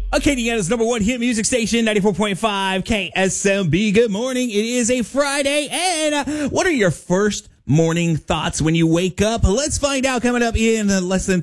Acadiana's number one hit music station, 94.5 KSMB. Good morning. It is a Friday. And what are your first morning thoughts when you wake up? Let's find out coming up in less than